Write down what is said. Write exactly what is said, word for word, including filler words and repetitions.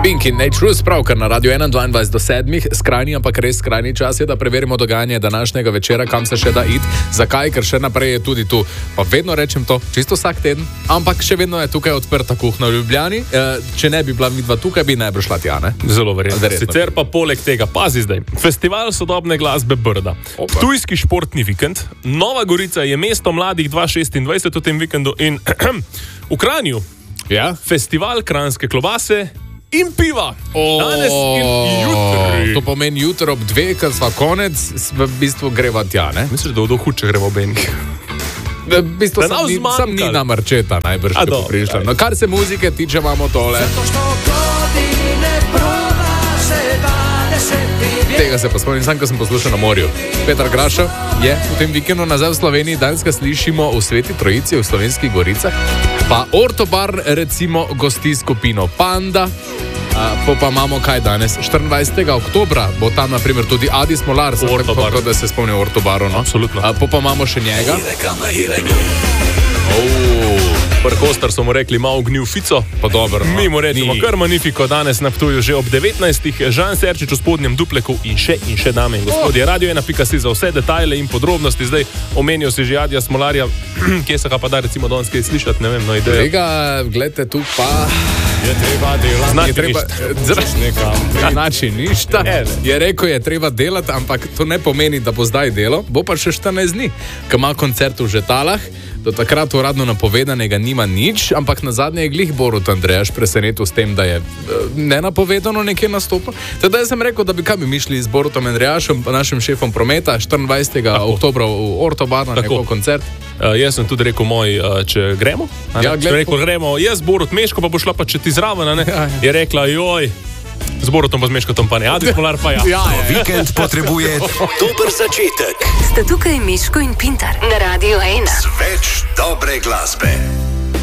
Pink in Nature spravka na Radio ena dvaindvajset do sedmih, skrajni, ampak res skrajni čas je, da preverimo dogajanje današnjega večera, kam se še da iti. Zakaj? Ker še naprej je tudi tu. Pa vedno rečem to, čisto vsak teden, ampak še vedno je tukaj odprta kuhna v Ljubljani. E, če ne bi bila midva tukaj, bi najbrž šla tja, ne? Zelo verjetno. Sicer pa poleg tega, pazi zdaj, Festival sodobne glasbe Brda, Ptujski športni vikend, Nova Gorica je mesto mladih dva tisoč šestindvajset v tem vikendu in v Kranju, ja? Festival kranjske klobase in piva. O, danes in jutri. To pomeni jutro ob dveh, ker sva konec, v bistvu greva tja, ne? Misliš, da bodo huče greva ob enih? V bistvu sam, ni, sam ni na marčeta najbrž, če bo prišla. No, kar se muzike tiče, imamo tole. Tega se pa spomnim, sam, ko sem poslušal na morju. Petar Graša je v tem vikendu nazaj v Sloveniji, danes ga slišimo v Sveti Trojici v Slovenskih Goricah. Pa Ortobar recimo gosti skupino Panda. Uh, po pa imamo kaj danes? štiriindvajsetega oktobra bo tam naprimer tudi Adi Smolar, tako da se spomnim Ortobaru, no? Absolutno. Uh, po pa imamo še njega. Prkostar so mu rekli malo gnil fico, pa dobro, no. Mi mu rečemo kar Magnifico, danes na Ptuju že ob devetnajstih, Žan Serčič v spodnjem dupleku in še in še dame in gospodje. Oh. Radio ena pika si za vse detajle in podrobnosti. Zdaj omenijo si že Adija Smolarja, kje se ga pa da recimo danes kaj slišati, ne vem, no ideja. Tega, gledajte tu pa... Je treba delati, znači treba, ništa. Znači ništa. Je rekel, je treba delati, ampak to ne pomeni, da bo zdaj delo, bo pa še štirinajst dni, ko ima koncert v Žetalah. Do takrat uradno napovedanega nima nič, ampak na zadnje je glih Borut Andrejaš presenetil s tem, da je nenapovedano nekje nastopil. Teda jaz sem rekel, da bi kaj bi mišli z Borutom Andrejašem, našim šefom prometa, štiriindvajsetega oktobra v Ortobar na neko koncert. Uh, jaz sem tudi rekel moj, uh, če gremo. Ja, gled, rekel, gremo, jaz Borut Meško, pa bo šla pa če ti zraven, ne? Ja, ja. Je rekla, joj, z Borutom pa z Meškotom pa ne, Adi Smolar pa ja. Ja, ja. Vikend potrebuje dober začetek. Sta tukaj Miško in Pintar na Radio ena. Z več dobre glasbe.